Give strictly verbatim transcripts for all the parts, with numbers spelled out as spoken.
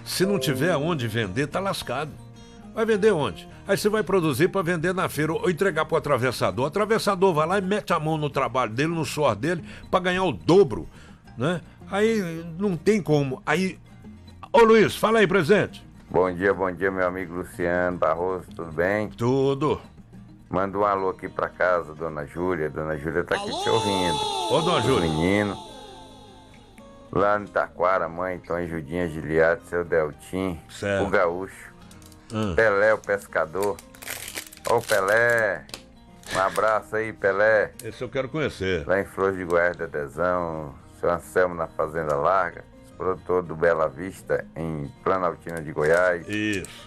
Se não tiver aonde vender, tá lascado. Vai vender onde? Aí você vai produzir para vender na feira ou entregar pro atravessador. O atravessador vai lá e mete a mão no trabalho dele, no suor dele, para ganhar o dobro, né? Aí não tem como. Aí, ô Luiz, fala aí, presidente. Bom dia, bom dia, meu amigo Luciano Barroso, tudo bem? Tudo. Manda um alô aqui pra casa, dona Júlia. Dona Júlia tá aqui te ouvindo. Ô, dona Júlia. Menino. Lá no Taquara, mãe, Tom Judinha, Giliade, seu Deltim, certo. O Gaúcho, hum. Pelé, o pescador. Ô Pelé, um abraço aí, Pelé. Esse eu quero conhecer. Lá em Flores de Goiás da Dezão, seu Anselmo na Fazenda Larga, produtor do Bela Vista, em Planaltina de Goiás. Isso.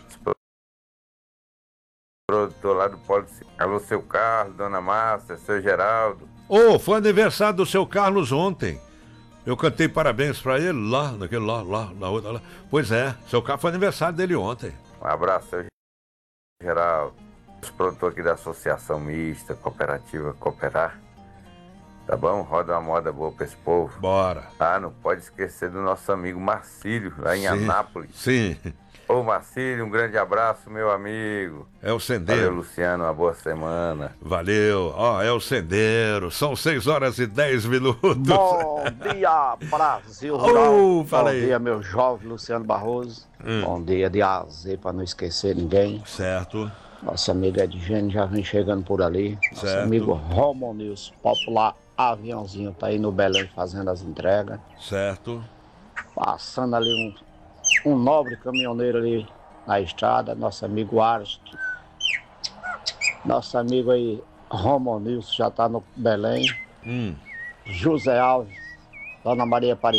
Produtor lá do Polo. Alô, seu Carlos, dona Márcia, seu Geraldo. Ô, oh, foi aniversário do seu Carlos ontem. Eu cantei parabéns pra ele lá, naquele lá, lá, na outra lá. Pois é, seu Carlos foi aniversário dele ontem. Um abraço, seu Geraldo. Os produtores aqui da Associação Mista, Cooperativa Cooperar. Tá bom? Roda uma moda boa pra esse povo. Bora. Ah, não pode esquecer do nosso amigo Marcílio, lá em Sim. Anápolis. Sim. Ô Marcílio, um grande abraço, meu amigo. É o Sendeiro. Valeu, Luciano, uma boa semana. Valeu. Ó, é o Sendeiro. São seis horas e dez minutos. Bom dia, Brasil Rural. Oh, fala Bom aí. dia, meu jovem Luciano Barroso. Hum. Bom dia de A a Z, pra não esquecer ninguém. Certo. Nosso amigo Edgênio já vem chegando por ali. Nosso Certo. amigo Romonils, popular aviãozinho, tá aí no Belém fazendo as entregas. Certo. Passando ali um, um nobre caminhoneiro ali na estrada, nosso amigo Ares. Nosso amigo aí, Romonils, já tá no Belém. Hum. José Alves, Dona Maria Aparecida.